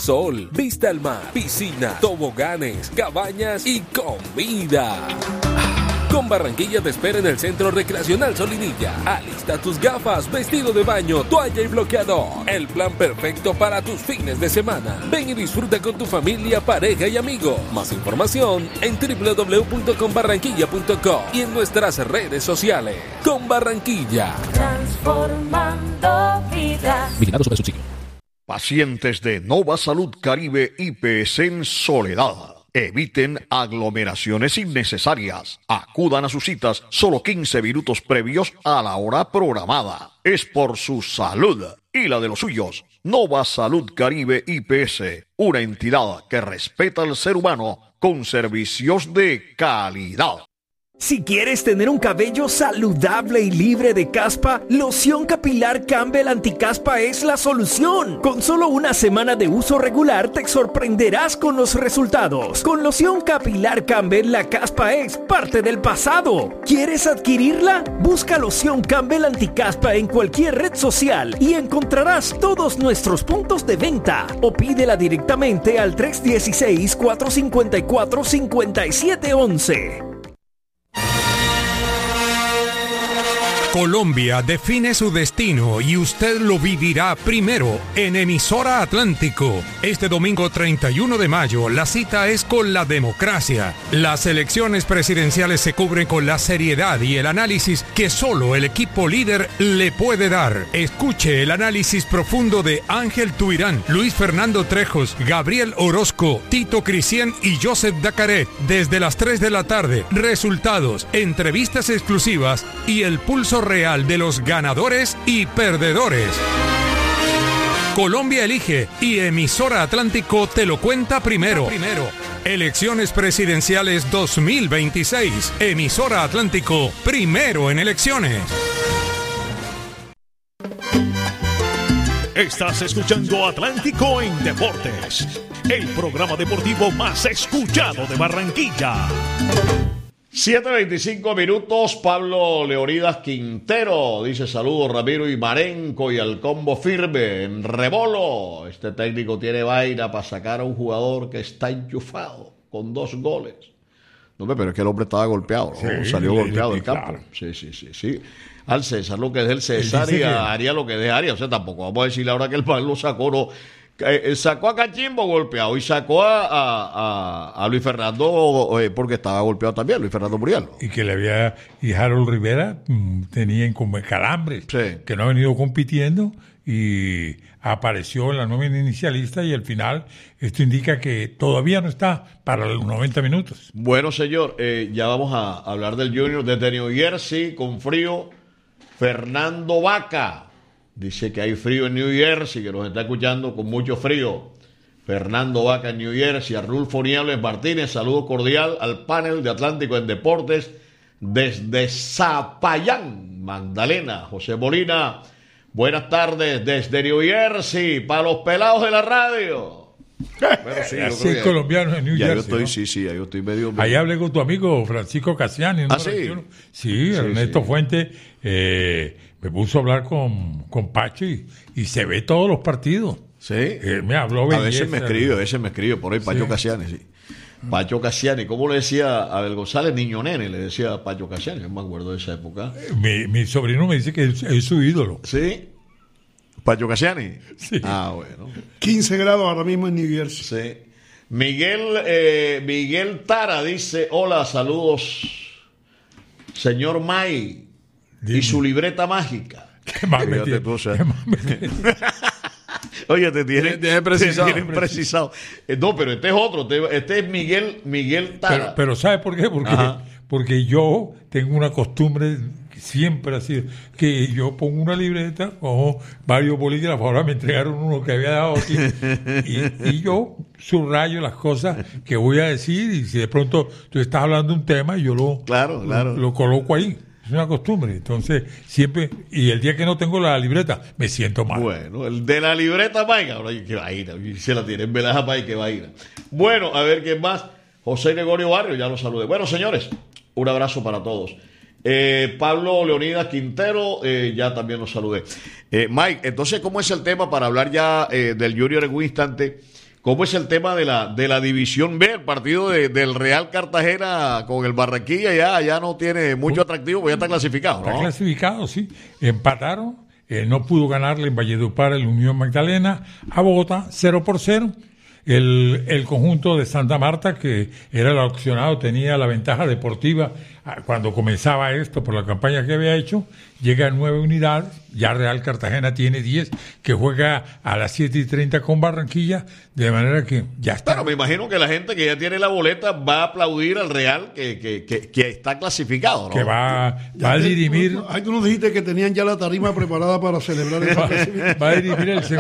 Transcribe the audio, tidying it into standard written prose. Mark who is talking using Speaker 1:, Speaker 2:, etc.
Speaker 1: sol, vista al mar, piscina, toboganes, cabañas y comida. Con Barranquilla te espera en el Centro Recreacional Solinilla. Alista tus gafas, vestido de baño, toalla y bloqueador. El plan perfecto para tus fines de semana. Ven y disfruta con tu familia, pareja y amigos. Más información en www.conbarranquilla.com y en nuestras redes sociales. Con Barranquilla.
Speaker 2: Transformando vidas.
Speaker 1: Vigilado sobre su siglo.
Speaker 3: Pacientes de Nova Salud Caribe IPS en Soledad. Eviten aglomeraciones innecesarias. Acudan a sus citas solo 15 minutos previos a la hora programada. Es por su salud y la de los suyos. Nova Salud Caribe IPS, una entidad que respeta al ser humano con servicios de calidad.
Speaker 4: Si quieres tener un cabello saludable y libre de caspa, Loción Capilar Campbell Anticaspa es la solución. Con solo una semana de uso regular te sorprenderás con los resultados. Con Loción Capilar Campbell la caspa es parte del pasado. ¿Quieres adquirirla? Busca Loción Campbell Anticaspa en cualquier red social y encontrarás todos nuestros puntos de venta. O pídela directamente al 316-454-5711.
Speaker 5: Colombia define su destino y usted lo vivirá primero en Emisora Atlántico. Este domingo 31 de mayo, la cita es con la democracia. Las elecciones presidenciales se cubren con la seriedad y el análisis que solo el equipo líder le puede dar. Escuche el análisis profundo de Ángel Tuirán, Luis Fernando Trejos, Gabriel Orozco, Tito Cristian y Joseph Dacaret. Desde las 3 de la tarde, resultados, entrevistas exclusivas y el pulso real de los ganadores y perdedores. Colombia elige y Emisora Atlántico te lo cuenta primero. Elecciones presidenciales 2026. Emisora Atlántico, primero en elecciones.
Speaker 6: Estás escuchando Atlántico en Deportes, el programa deportivo más escuchado de Barranquilla.
Speaker 3: 7:25 minutos. Pablo Leonidas Quintero dice: saludos Ramiro y Marenco y al combo firme en Rebolo. Este técnico tiene vaina para sacar a un jugador que está enchufado con 2 goles. No, pero es que el hombre estaba golpeado, ¿no?
Speaker 7: Sí,
Speaker 3: Salió golpeado del campo.
Speaker 7: claro.
Speaker 3: Sí. Al César lo que es del César y a Arias lo que es de Arias. O sea, tampoco vamos a decirle ahora que el mal lo sacó, no. Sacó a Cachimbo golpeado y sacó a Luis Fernando porque estaba golpeado también, Luis Fernando Muriel.
Speaker 7: Y Harold Rivera tenían como calambres,
Speaker 3: Sí.
Speaker 7: que no ha venido compitiendo y apareció en la nómina inicialista y al final esto indica que todavía no está para los 90 minutos.
Speaker 3: Bueno, señor, ya vamos a hablar del Junior desde New Jersey con frío. Fernando Vaca dice que hay frío en New Jersey, que nos está escuchando con mucho frío. Fernando Vaca en New Jersey. A Rulfo Niebles Martínez, saludo cordial al panel de Atlántico en Deportes desde Zapayán, Magdalena. José Molina, buenas tardes desde New Jersey, para los pelados de la radio. Bueno, sí,
Speaker 7: Así colombianos en New
Speaker 3: ya
Speaker 7: Jersey.
Speaker 3: yo estoy, ¿no? Yo estoy medio...
Speaker 7: Ahí hablé con tu amigo Francisco Casiani. ¿No?
Speaker 3: ¿Sí?
Speaker 7: Sí, Ernesto Fuente me puso a hablar con Pacho y se ve todos los partidos.
Speaker 3: Sí.
Speaker 7: Me habló
Speaker 3: a veces me escribe por ahí Pacho Casiani, sí. Pacho Casiani, ¿cómo le decía a Abel González? Niño nene, le decía Pacho Casiani, yo me acuerdo de esa época.
Speaker 7: Mi sobrino me dice que es su ídolo.
Speaker 3: ¿Sí? ¿Pacho Casiani?
Speaker 7: Sí.
Speaker 3: Ah, bueno.
Speaker 8: 15 grados ahora mismo en New Jersey.
Speaker 3: Sí. Miguel Tara dice: hola, saludos, señor May.
Speaker 7: Dime.
Speaker 3: Y su libreta mágica.
Speaker 7: ¿Qué más me
Speaker 3: Fíjate
Speaker 7: tiene?
Speaker 3: tú, o sea.
Speaker 7: ¿Qué más me tiene?
Speaker 3: Oye, te tienen
Speaker 9: precisado.
Speaker 3: precisado. No, pero este es otro. Este es Miguel Tara.
Speaker 7: Pero ¿sabe por qué? Porque yo tengo una costumbre siempre así, que yo pongo una libreta, cojo varios bolígrafos, ahora me entregaron uno que había dado aquí, y yo subrayo las cosas que voy a decir, y si de pronto tú estás hablando de un tema, yo lo coloco ahí. Es una costumbre. Entonces, siempre, y el día que no tengo la libreta, me siento mal.
Speaker 3: Bueno, el de la libreta, Mike, ahora qué vaina, se la tiene en velaja, Mike, qué vaina. Bueno, a ver quién más. José Gregorio Barrio, ya lo saludé. Bueno, señores, un abrazo para todos. Pablo Leonidas Quintero, ya también lo saludé. Mike, entonces, ¿cómo es el tema para hablar ya del Junior en un instante? ¿Cómo es el tema de la División B? El partido del Real Cartagena con el Barranquilla ya no tiene mucho atractivo, porque ya está clasificado, ¿no?
Speaker 7: Está clasificado, sí. Empataron, no pudo ganarle en Valledupar el Unión Magdalena a Bogotá, 0-0. El conjunto de Santa Marta, que era el opcionado, tenía la ventaja deportiva cuando comenzaba esto por la campaña que había hecho, llega a 9 unidades, ya Real Cartagena tiene 10, que juega a las 7:30 con Barranquilla, de manera que ya está.
Speaker 3: Pero me imagino que la gente que ya tiene la boleta va a aplaudir al Real que está clasificado, ¿no?
Speaker 7: Que va a dirimir.
Speaker 8: Ahí tú nos dijiste que tenían ya la tarima preparada para celebrar esa clasificación.
Speaker 7: Va a dirimir el